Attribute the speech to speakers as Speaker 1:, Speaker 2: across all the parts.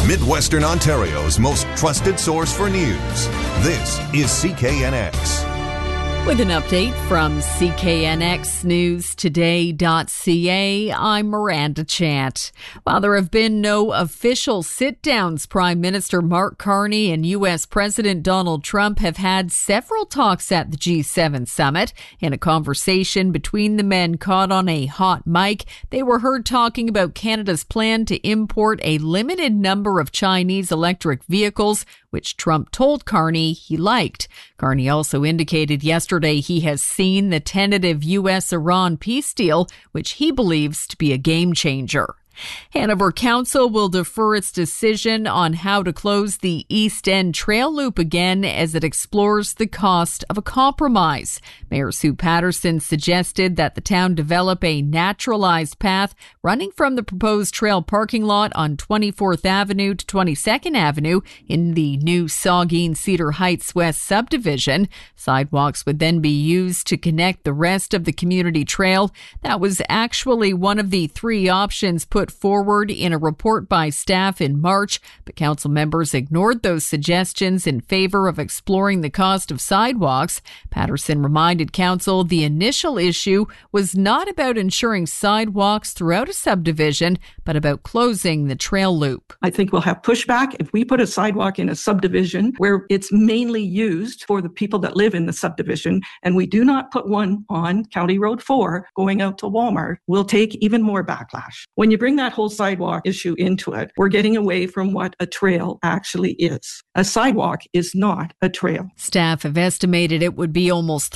Speaker 1: Midwestern Ontario's most trusted source for news. This is CKNX.
Speaker 2: With an update from CKNXNewsToday.ca, I'm Miranda Chant. While there have been no official sit-downs, Prime Minister Mark Carney and U.S. President Donald Trump have had several talks at the G7 summit. In a conversation between the men caught on a hot mic, they were heard talking about Canada's plan to import a limited number of Chinese electric vehicles, which Trump told Carney he liked. Carney also indicated yesterday he has seen the tentative U.S.-Iran peace deal, which he believes to be a game changer. Hanover Council will defer its decision on how to close the East End Trail Loop again as it explores the cost of a compromise. Mayor Sue Patterson suggested that the town develop a naturalized path running from the proposed trail parking lot on 24th Avenue to 22nd Avenue in the new Saugeen Cedar Heights West subdivision. Sidewalks would then be used to connect the rest of the community trail. That was actually one of the three options put forward in a report by staff in March, but council members ignored those suggestions in favor of exploring the cost of sidewalks. Patterson reminded council the initial issue was not about ensuring sidewalks throughout a subdivision, but about closing the trail loop.
Speaker 3: I think we'll have pushback if we put a sidewalk in a subdivision where it's mainly used for the people that live in the subdivision, and we do not put one on County Road 4 going out to Walmart. We'll take even more backlash. When you bring that whole sidewalk issue into it, we're getting away from what a trail actually is. A sidewalk is not a trail.
Speaker 2: Staff have estimated it would be almost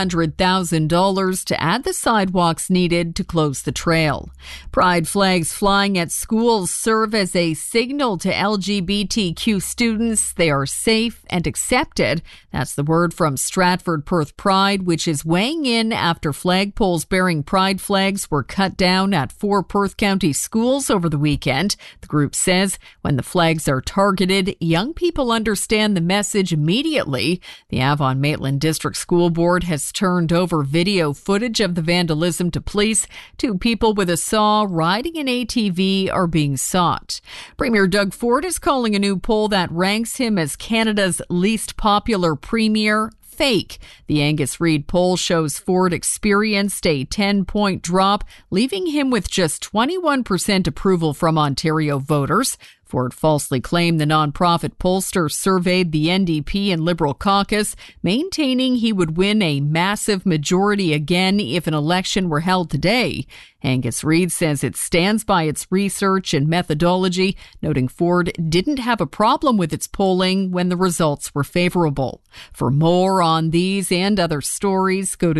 Speaker 2: $300,000 to add the sidewalks needed to close the trail. Pride flags flying at schools serve as a signal to LGBTQ students they are safe and accepted. That's the word from Stratford Perth Pride, which is weighing in after flagpoles bearing pride flags were cut down at 4 Perth County schools over the weekend. The group says when the flags are targeted, young people understand the message immediately. The Avon-Maitland District School Board has turned over video footage of the vandalism to police. 2 people with a saw riding an ATV are being sought. Premier Doug Ford is calling a new poll that ranks him as Canada's least popular premier fake. The Angus Reid poll shows Ford experienced a 10-point drop, leaving him with just 21% approval from Ontario voters. Ford falsely claimed the nonprofit pollster surveyed the NDP and Liberal caucus, maintaining he would win a massive majority again if an election were held today. Angus Reid says it stands by its research and methodology, noting Ford didn't have a problem with its polling when the results were favorable. For more on these and other stories, go to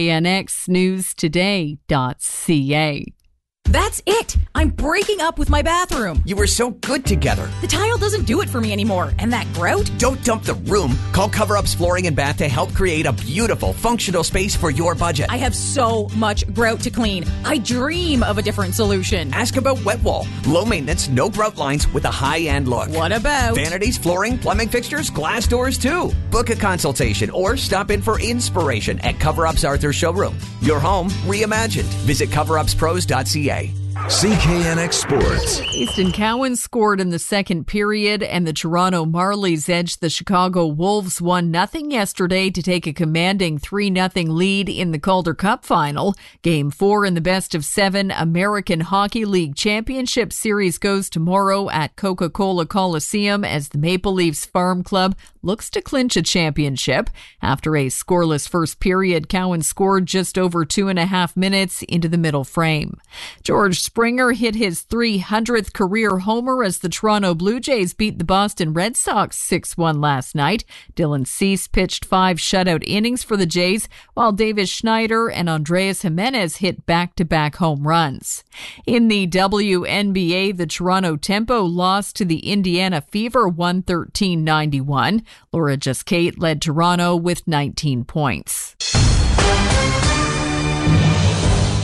Speaker 2: CKNXNewsToday.ca.
Speaker 4: That's it! I'm breaking up with my bathroom.
Speaker 5: You were so good together.
Speaker 4: The tile doesn't do it for me anymore. And that grout?
Speaker 5: Don't dump the room. Call Cover Up's Flooring and Bath to help create a beautiful, functional space for your budget.
Speaker 4: I have so much grout to clean. I dream of a different solution.
Speaker 5: Ask about Wet Wall. Low maintenance, no grout lines with a high-end look.
Speaker 4: What about
Speaker 5: vanities, flooring, plumbing fixtures, glass doors too? Book a consultation or stop in for inspiration at Cover Up's Arthur Showroom. Your home reimagined. Visit coverupspros.ca.
Speaker 1: CKNX Sports.
Speaker 2: Easton Cowan scored in the second period, and the Toronto Marlies edged the Chicago Wolves 1-0 yesterday to take a commanding 3-0 lead in the Calder Cup final. Game 4 in the best-of-7 American Hockey League Championship Series goes tomorrow at Coca-Cola Coliseum as the Maple Leafs Farm Club looks to clinch a championship. After a scoreless first period, Cowan scored just over 2.5 minutes into the middle frame. George Springer hit his 300th career homer as the Toronto Blue Jays beat the Boston Red Sox 6-1 last night. Dylan Cease pitched 5 shutout innings for the Jays, while Davis Schneider and Andreas Jimenez hit back-to-back home runs. In the WNBA, the Toronto Tempo lost to the Indiana Fever 113-91. Laura Jascate led Toronto with 19 points.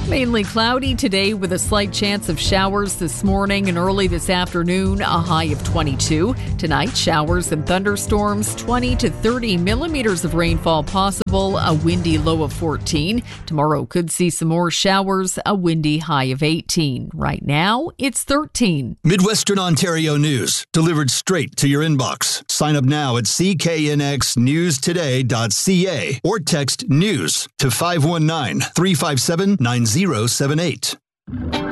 Speaker 2: Mainly cloudy today with a slight chance of showers this morning and early this afternoon, a high of 22. Tonight, showers and thunderstorms, 20 to 30 millimeters of rainfall possible, a windy low of 14. Tomorrow could see some more showers, a windy high of 18. Right now, it's 13.
Speaker 6: Midwestern Ontario news, delivered straight to your inbox. Sign up now at cknxnewstoday.ca or text NEWS to 519-357-9078.